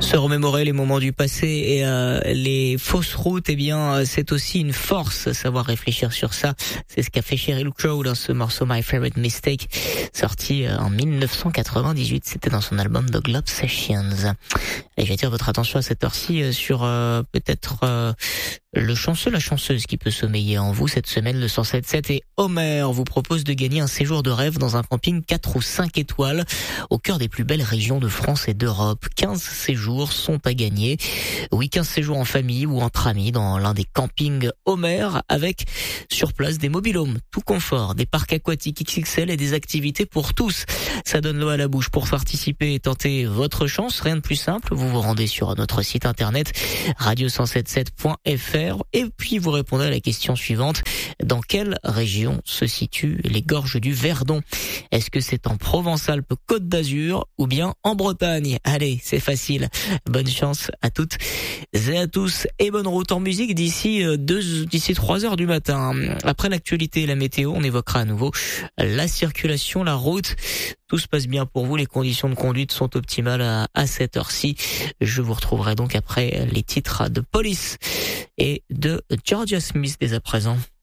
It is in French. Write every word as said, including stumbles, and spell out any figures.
Se remémorer les moments du passé et euh, les fausses routes, eh bien, c'est aussi une force, savoir réfléchir sur ça. C'est ce qu'a fait Sheryl Crow dans ce morceau My Favorite Mistake, sorti en mille neuf cent quatre-vingt-dix-huit. C'était dans son album The Globe Sessions. Et j'attire votre attention à cette heure-ci sur euh, peut-être euh, le chanceux, la chanceuse qui peut sommeiller en vous cette semaine. Le cent sept sept et Homer vous propose de gagner un séjour de rêve dans un camping quatre ou cinq étoiles au cœur des plus belles régions de France et d'Europe. quinze séjours sont à gagner. Oui, quinze séjours en famille ou entre amis dans l'un des campings Homer avec sur place des mobil-homes, tout confort, des parcs aquatiques X X L et des activités pour tous. Ça donne l'eau à la bouche. Pour participer et tenter votre chance, rien de plus simple, vous vous rendez sur notre site internet radio cent soixante-dix-sept point f r et puis vous répondez à la question suivante: dans quelle région se situent les gorges du Verdon? Est-ce que c'est en Provence-Alpes-Côte d'Azur ou bien en Bretagne? Allez, c'est facile. Bonne chance à toutes et à tous et bonne route en musique d'ici deux, d'ici trois heures du matin. Après l'actualité et la météo, on évoquera à nouveau la circulation, la route. Tout se passe bien pour vous, les conditions de conduite sont optimales à, à cette heure-ci. Je vous retrouverai donc après les titres de Police et de Georgia Smith dès à présent.